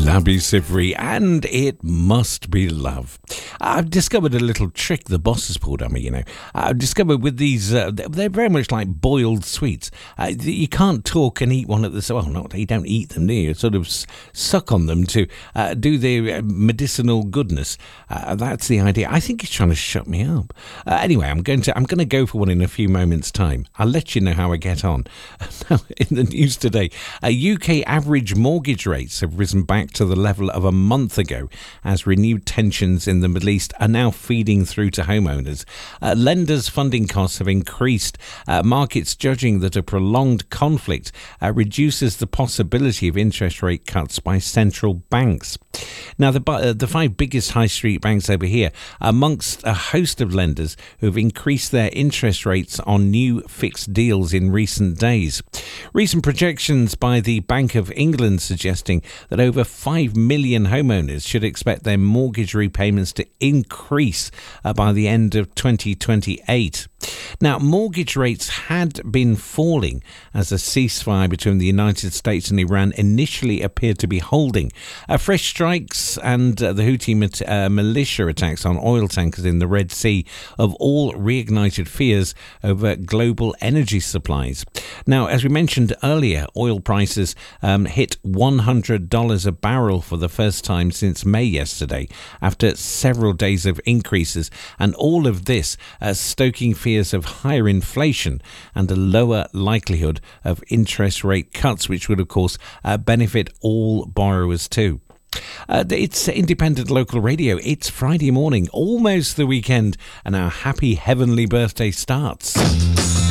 Labi Siffre, and it must be love. I've discovered a little trick the boss has pulled on me, I've discovered with these, they're very much like boiled sweets. You can't talk and eat one at the same time. Well, you don't eat them, do you? You sort of suck on them to do their medicinal goodness. That's the idea. I think he's trying to shut me up. Anyway, I'm going to go for one in a few moments' time. I'll let you know how I get on. Now, in the news today, UK average mortgage rates have risen back to the level of a month ago as renewed tensions in the Middle East are now feeding through to homeowners. Lenders' funding costs have increased, markets judging that a prolonged conflict reduces the possibility of interest rate cuts by central banks. Now, the five biggest high street banks over here are amongst a host of lenders who have increased their interest rates on new fixed deals in recent days. Recent projections by the Bank of England suggesting that over 5 million homeowners should expect their mortgage repayments to increase by the end of 2028. Now, mortgage rates had been falling as a ceasefire between the United States and Iran initially appeared to be holding. Fresh strikes and the Houthi militia attacks on oil tankers in the Red Sea have all reignited fears over global energy supplies. Now, as we mentioned earlier, oil prices hit $100 a barrel for the first time since May yesterday, after several days of increases, and all of this stoking fears of higher inflation and a lower likelihood of interest rate cuts, which would, of course, benefit all borrowers too. It's independent local radio. It's Friday morning, almost the weekend, and our happy heavenly birthday starts.